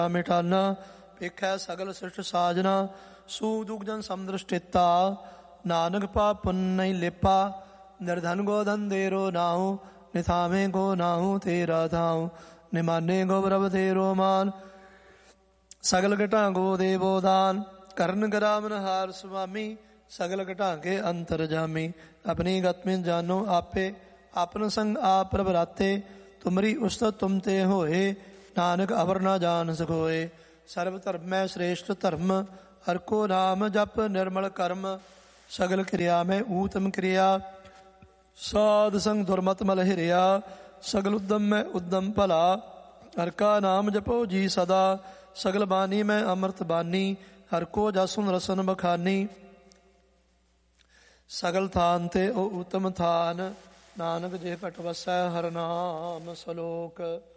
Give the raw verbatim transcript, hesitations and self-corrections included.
ਮਿਠਾਨਾ ਵੇਖੈ ਸਗਲ ਸ੍ਰਿਸ਼ਟ ਸਾਜਨਾ। ਸੂਖ ਦੁਖ ਜਨ ਸਮਦ੍ਰਿਸ਼ਟਿਤਾ ਨਾਨਕ ਪਾਪ ਪੁੰਨ ਨਹੀਂ ਲੇਪਾ। ਨਿਰਧਨ ਗੋਧਨ ਦੇਰੋ ਨਾਹੂ ਨਿਥਾਵੇਂ ਗੋ ਨਾਹੂ ਤੇਰਾ ਥਾਉ। ਨਿਮਾਨੇ ਗੋ ਪ੍ਰਭ ਤੇਰੋ ਮਾਨ ਸਗਲ ਘਟਾਂ ਗੋ ਦੇਵੋ ਦਾਨ। ਕਰਨ ਗਰਾਮਨ ਹਾਰ ਸੁਆਮੀ ਸਗਲ ਘਟਾਂ ਕੇ ਅੰਤਰ ਜਾਮੀ। ਆਪਣੀ ਗਤ ਮੈਂ ਜਾਨੋ ਆਪੇ ਆਪਨ ਸੰਗ ਆਪ ਪ੍ਰਭ ਰਾਤੇ। ਤੁਮਰੀ ਉਸਤਤ ਤੁਮ ਤੇ ਹੋਏ ਨਾਨਕ ਅਵਰ ਨਾ ਜਾਣ ਸਕੋਏ। ਸਰਬ ਧਰਮ ਮੈਂ ਸ੍ਰੇਸ਼ਟ ਧਰਮ ਹਰਿ ਕੋ ਨਾਮ ਜਪ ਨਿਰਮਲ ਕਰਮ। ਸਗਲ ਕਿਰਿਆ ਮੈਂ ਊਤਮ ਕਿਰਿਆ ਸਾਧ ਸੰਗ ਦੁਰਮਤ ਮਲ ਹਿਰਿਆ। ਸਗਲ ਉਦਮ ਮੈਂ ਉਦਮ ਭਲਾ ਹਰਿ ਕਾ ਨਾਮ ਜਪੋ ਜੀ ਸਦਾ। ਸਗਲ ਬਾਣੀ ਮੈਂ ਅੰਮ੍ਰਿਤ ਬਾਣੀ ਹਰਿ ਕੋ ਜਸੁਨ ਰਸਨ ਬਖਾਨੀ। ਸਗਲ ਥਾਨ ਤੇ ਉਹ ਉਤਮ ਥਾਨ ਨਾਨਕ ਜੇ ਭਟ ਵਸੈ ਹਰਿ ਨਾਮ ਸਲੋਕ।